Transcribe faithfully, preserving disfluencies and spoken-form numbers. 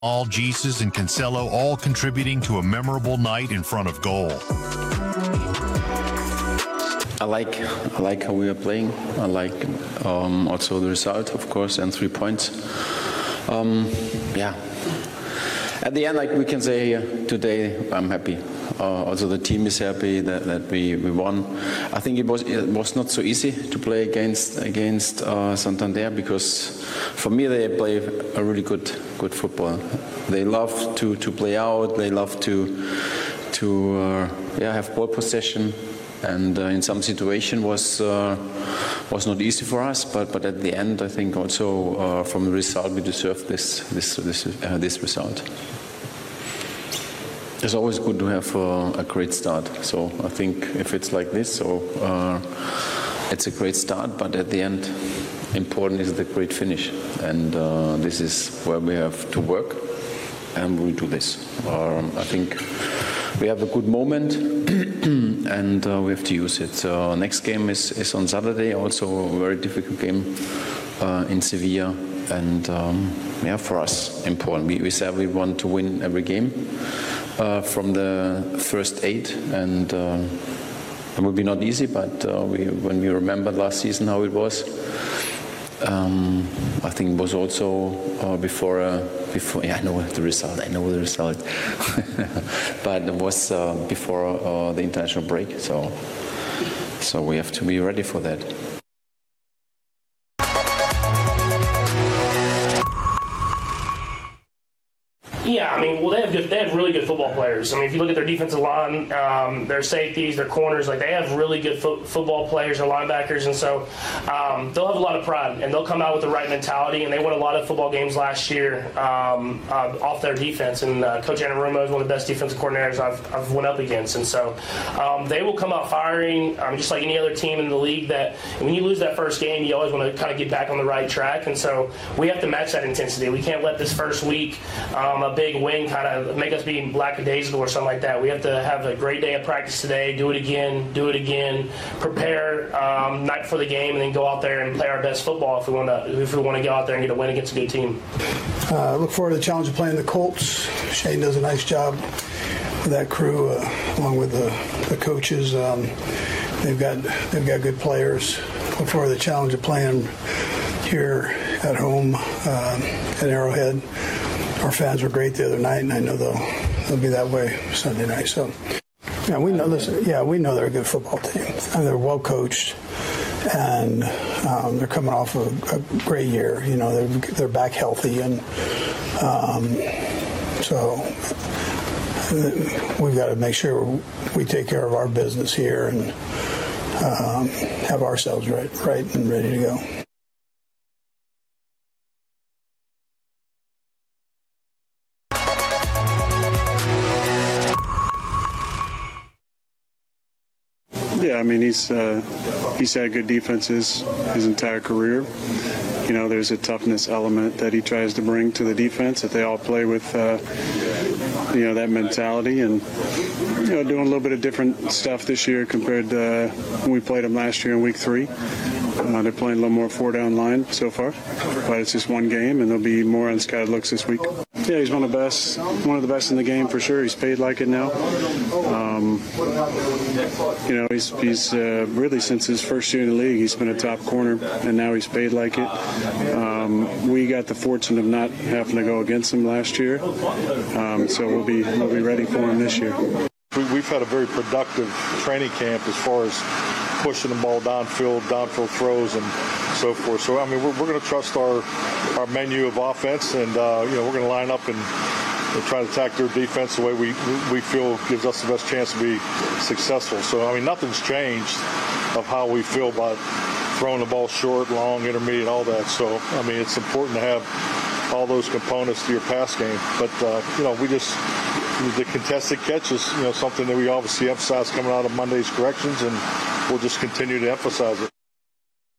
All Jesus and Cancelo all contributing to a memorable night in front of goal. I like I like how we are playing. I like um, also the result, of course, and three points. Um, yeah. At the end, like we can say uh, today, I'm happy. Uh, also, the team is happy that, that we, we won. I think it was it was not so easy to play against against uh, Santander, because for me they play a really good good football. They love to, to play out. They love to to uh, yeah have ball possession. And uh, in some situation was uh, was not easy for us, but but at the end I think also uh, from the result we deserve this this this uh, this result. It's always good to have uh, a great start. So I think if it's like this, so uh, it's a great start. But at the end, important is the great finish, and uh, this is where we have to work, and we do this. Um, I think we have a good moment, and uh, we have to use it. Uh, next game is, is on Saturday, also a very difficult game uh, in Sevilla, and um, yeah, for us important. We, we said we want to win every game uh, from the first eight, and uh, it will be not easy. But uh, we, when we remember last season how it was, um, I think it was also uh, before. Uh, Before, yeah, I know the result. I know the result, but it was uh, before uh, the international break. So, so we have to be ready for that. Yeah, I mean, well, they have good, they have really good football players. I mean, if you look at their defensive line, um, their safeties, their corners, like they have really good fo- football players and linebackers, and so um, they'll have a lot of pride, and they'll come out with the right mentality. And they won a lot of football games last year um, uh, off their defense. And uh, Coach Anarumo is one of the best defensive coordinators I've I've went up against, and so um, they will come out firing, um, just like any other team in the league. That when you lose that first game, you always want to kind of get back on the right track, and so we have to match that intensity. We can't let this first week um, a big win kind of make us be lackadaisical or something like that. We have to have a great day of practice today, do it again, do it again, prepare um, night before the game, and then go out there and play our best football if we want to if we want to go out there and get a win against a good team. Uh, look forward to the challenge of playing the Colts. Shane does a nice job with that crew, uh, along with the, the coaches. Um, they've got they've got good players. Look forward to the challenge of playing here at home um, at Arrowhead. Our fans were great the other night, and I know they'll they'll be that way Sunday night. So, yeah, we know. Listen, yeah, we know they're a good football team, and they're well coached, and um, they're coming off a, a great year. You know, they're they're back healthy, and um, so we've got to make sure we take care of our business here and um, have ourselves right, right and ready to go. Yeah, I mean, he's uh, he's had good defenses his entire career. You know, there's a toughness element that he tries to bring to the defense, that they all play with, uh, you know, that mentality, and, you know, doing a little bit of different stuff this year compared to uh, when we played them last year in week three. Uh, they're playing a little more four-down line so far, but it's just one game, and there'll be more unscattered looks this week. Yeah, he's one of the best, one of the best in the game for sure. He's paid like it now. Um, you know, he's he's uh, really since his first year in the league, he's been a top corner, and now he's paid like it. Um, we got the fortune of not having to go against him last year, um, so we'll be we'll be ready for him this year. We've had a very productive training camp as far as pushing the ball downfield, downfield throws, and so forth. So, I mean, we're, we're going to trust our our menu of offense, and uh, you know, we're going to line up and, and try to attack their defense the way we we feel gives us the best chance to be successful. So, I mean, nothing's changed of how we feel about throwing the ball short, long, intermediate, all that. So, I mean, it's important to have all those components to your pass game. But uh, you know, we just the contested catch is, you know, something that we obviously emphasize coming out of Monday's corrections, and we'll just continue to emphasize it.